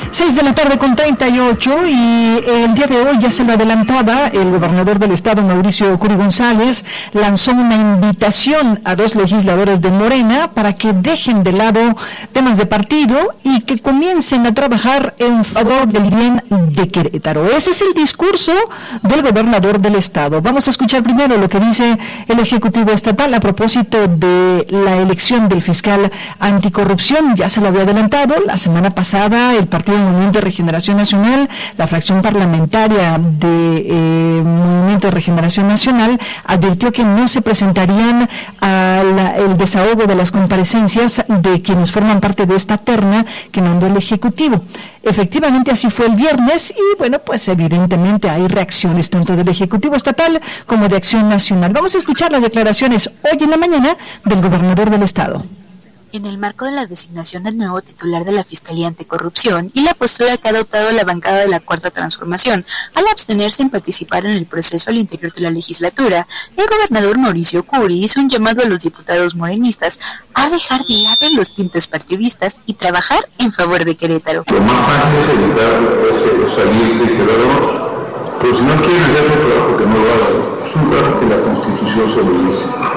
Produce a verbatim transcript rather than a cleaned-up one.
seis de la tarde con treinta y ocho, y el día de hoy, ya se lo adelantaba, el gobernador del estado, Mauricio Curi González, lanzó una invitación a dos legisladores de Morena para que dejen de lado temas de partido y que comiencen a trabajar en favor del bien de Querétaro. Ese es el discurso del gobernador del estado. Vamos a escuchar primero lo que dice el Ejecutivo Estatal a propósito de la elección del fiscal anticorrupción. Ya se lo había adelantado, la semana pasada el Partido Movimiento de Regeneración Nacional, la fracción parlamentaria de eh, Movimiento de Regeneración Nacional, advirtió que no se presentarían al desahogo de las comparecencias de quienes forman parte de esta terna que mandó el Ejecutivo. Efectivamente, así fue el viernes y, bueno, pues evidentemente hay reacciones tanto del Ejecutivo Estatal como de Acción Nacional. Vamos a escuchar las declaraciones hoy en la mañana del gobernador del estado. En el marco de la designación del nuevo titular de la Fiscalía Anticorrupción y la postura que ha adoptado la bancada de la Cuarta Transformación al abstenerse en participar en el proceso al interior de la legislatura, el gobernador Mauricio Curi hizo un llamado a los diputados morenistas a dejar de lado los tintes partidistas y trabajar en favor de Querétaro. Lo más fácil es evitar salir de Querétaro, pero si no quieren hacer un trabajo que no lo hagan, es un trabajo que la Constitución se lo dice.